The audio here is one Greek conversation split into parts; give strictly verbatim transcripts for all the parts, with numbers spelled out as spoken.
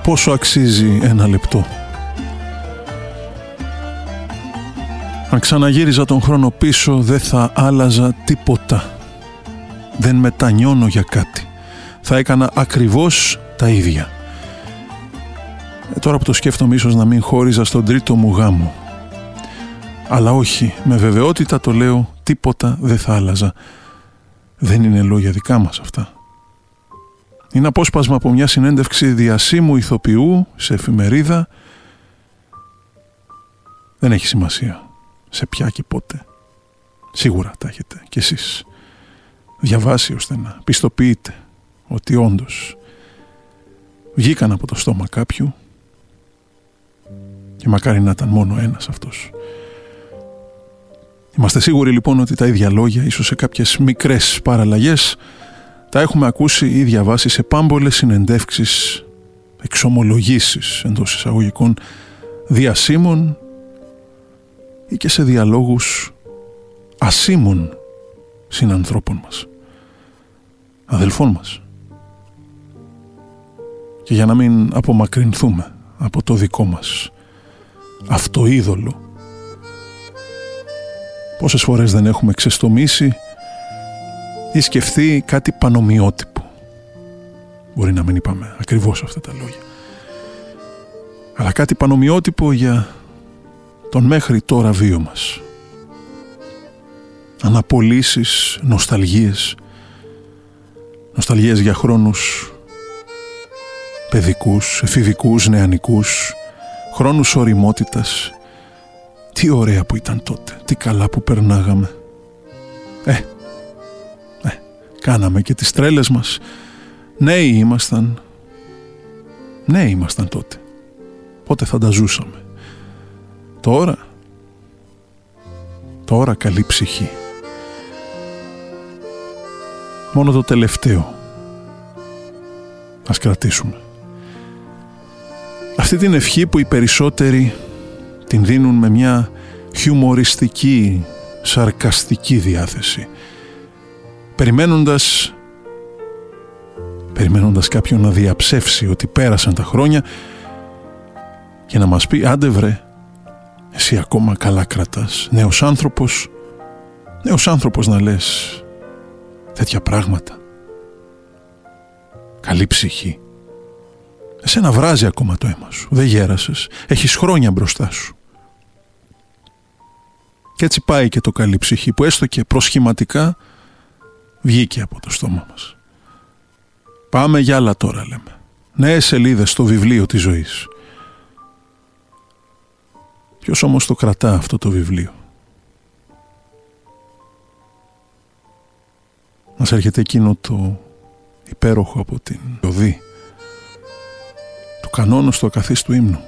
πόσο αξίζει ένα λεπτό. Αν ξαναγύριζα τον χρόνο πίσω, δεν θα άλλαζα τίποτα. Δεν μετανιώνω για κάτι. Θα έκανα ακριβώς τα ίδια. Ε, τώρα που το σκέφτομαι, ίσως να μην χώριζα στον τρίτο μου γάμο. Αλλά όχι, με βεβαιότητα το λέω, τίποτα δεν θα άλλαζα. Δεν είναι λόγια δικά μας αυτά. Είναι απόσπασμα από μια συνέντευξη διασύμου ηθοποιού σε εφημερίδα. Δεν έχει σημασία σε ποια και πότε. Σίγουρα τα έχετε κι εσείς διαβάσει ώστε να πιστοποιείτε ότι όντως βγήκαν από το στόμα κάποιου, και μακάρι να ήταν μόνο ένας αυτός. Είμαστε σίγουροι λοιπόν ότι τα ίδια λόγια, ίσως σε κάποιες μικρές παραλλαγές, τα έχουμε ακούσει ή διαβάσει σε πάμπολες συνεντεύξεις, εξομολογήσεις εντός εισαγωγικών διασύμων ή και σε διαλόγους ασύμων συνανθρώπων μας, αδελφών μας. Και για να μην απομακρυνθούμε από το δικό μας αυτοείδωλο, πόσες φορές δεν έχουμε ξεστομίσει ή σκεφτεί κάτι πανομοιότυπο. Μπορεί να μην είπαμε ακριβώς αυτά τα λόγια, αλλά κάτι πανομοιότυπο για τον μέχρι τώρα βίο μας. Αναπολύσεις, νοσταλγίες, νοσταλγίες για χρόνους παιδικούς, εφηβικούς, νεανικούς, χρόνους ωριμότητας. Τι ωραία που ήταν τότε, τι καλά που περνάγαμε. Ε, ε, κάναμε και τις τρέλες μας. Νέοι ήμασταν, νέοι ήμασταν τότε. Πότε θα τα ζούσαμε. Τώρα, τώρα καλή ψυχή. Μόνο το τελευταίο ας κρατήσουμε. Αυτή την ευχή που οι περισσότεροι την δίνουν με μια χιουμοριστική, σαρκαστική διάθεση, περιμένοντας περιμένοντας κάποιον να διαψεύσει ότι πέρασαν τα χρόνια και να μας πει, άντε βρε, εσύ ακόμα καλά κρατάς, νέος άνθρωπος, νέος άνθρωπος να λες τέτοια πράγματα. Καλή ψυχή. Εσένα βράζει ακόμα το αίμα σου, δεν γέρασες, έχεις χρόνια μπροστά σου. Και έτσι πάει και το καλή ψυχή που έστω και προσχηματικά βγήκε από το στόμα μας. Πάμε για άλλα τώρα, λέμε. Νέες σελίδες στο βιβλίο της ζωής. Ποιος όμως το κρατά αυτό το βιβλίο? Μας έρχεται εκείνο το υπέροχο από την οδή του κανόνου στο ακαθίστου ύμνου.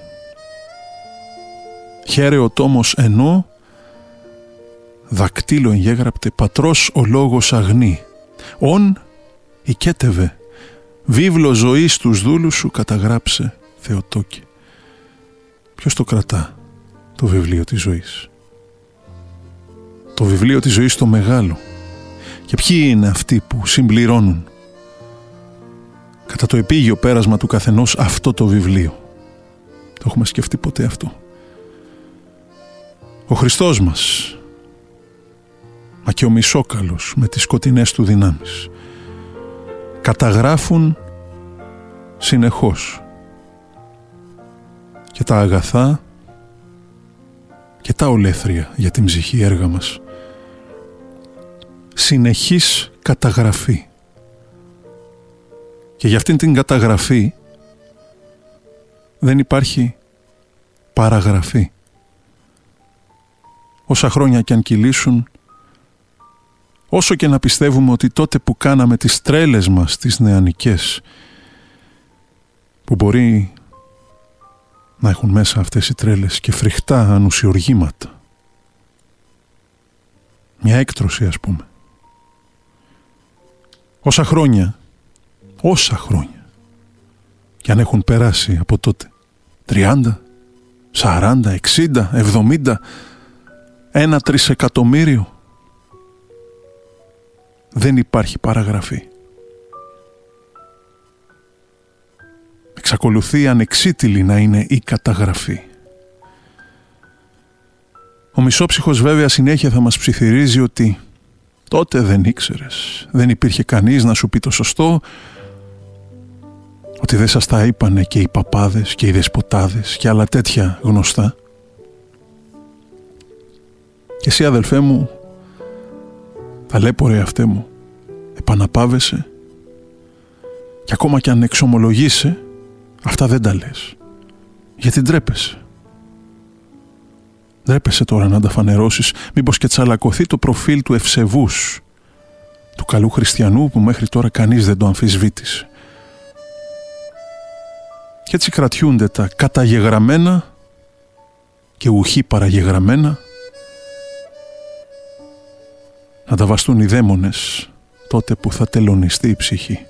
Χαίρε ο τόμος ενώ δακτύλο εγγέγραπτε πατρός ο λόγος αγνή. Ον οικέτευε βίβλο ζωής τους δούλους σου καταγράψε Θεοτόκη. Ποιος το κρατά το βιβλίο της ζωής? Το βιβλίο της ζωής το μεγάλο. Και ποιοι είναι αυτοί που συμπληρώνουν κατά το επίγειο πέρασμα του καθενός αυτό το βιβλίο? Το έχουμε σκεφτεί ποτέ αυτό? Ο Χριστός μας, μα και ο Μισόκαλος με τις σκοτεινές του δυνάμεις, καταγράφουν συνεχώς και τα αγαθά και τα ολέθρια για την ψυχή έργα μας. Συνεχής καταγραφή. Και για αυτήν την καταγραφή δεν υπάρχει παραγραφή. Όσα χρόνια κι αν κυλήσουν, όσο και να πιστεύουμε ότι τότε που κάναμε τις τρέλες μας, τις νεανικές, που μπορεί να έχουν μέσα αυτές οι τρέλες και φρικτά ανουσιοργήματα, μια έκτρωση ας πούμε, όσα χρόνια, όσα χρόνια κι αν έχουν περάσει από τότε, τριάντα, σαράντα, εξήντα, εβδομήντα, ένα τρισεκατομμύριο, δεν υπάρχει παραγραφή. Εξακολουθεί ανεξίτηλη να είναι η καταγραφή. Ο μισόψυχος βέβαια συνέχεια θα μας ψιθυρίζει ότι τότε δεν ήξερες, δεν υπήρχε κανείς να σου πει το σωστό, ότι δεν σας τα είπανε και οι παπάδες και οι δεσποτάδες και άλλα τέτοια γνωστά. Και εσύ, αδελφέ μου, ταλέπορε αυτέ μου, επαναπάβεσαι και ακόμα κι αν εξομολογείσαι, αυτά δεν τα λες, γιατί ντρέπεσαι. Ντρέπεσαι τώρα να τα φανερώσεις, μήπως και τσαλακωθεί το προφίλ του ευσεβούς, του καλού χριστιανού που μέχρι τώρα κανείς δεν το αμφισβήτησε. Και έτσι κρατιούνται τα καταγεγραμμένα και ουχή παραγεγραμμένα, να τα βαστούν οι δαίμονες τότε που θα τελωνιστεί η ψυχή.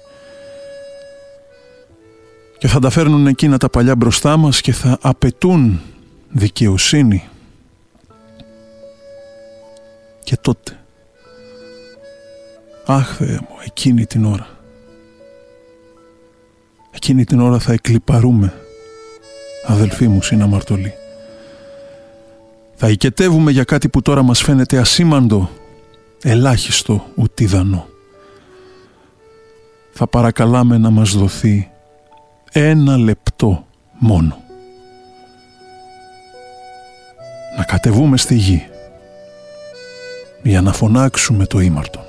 Και θα τα φέρνουν εκείνα τα παλιά μπροστά μας και θα απαιτούν δικαιοσύνη. Και τότε, αχ Θεέ μου, εκείνη την ώρα, εκείνη την ώρα θα εκλιπαρούμε, αδελφοί μου συναμαρτωλοί. Θα οικετεύουμε για κάτι που τώρα μας φαίνεται ασήμαντο, ελάχιστο, ουδίδανο. Θα παρακαλάμε να μας δοθεί ένα λεπτό μόνο. Να κατεβούμε στη γη για να φωνάξουμε το ήμαρτον.